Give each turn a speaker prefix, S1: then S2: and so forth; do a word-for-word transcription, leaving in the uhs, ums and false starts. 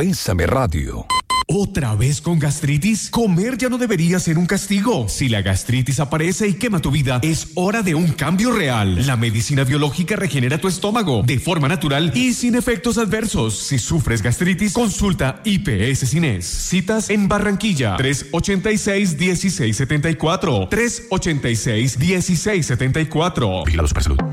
S1: Bésame Radio.
S2: ¿Otra vez con gastritis? Comer ya no debería ser un castigo. Si la gastritis aparece y quema tu vida, es hora de un cambio real. La medicina biológica regenera tu estómago de forma natural y sin efectos adversos. Si sufres gastritis, consulta I P S Cines. Citas en Barranquilla, tres ochenta y seis, dieciséis setenta y cuatro. tres ochenta y seis, dieciséis setenta y cuatro.
S1: Vigilados para salud.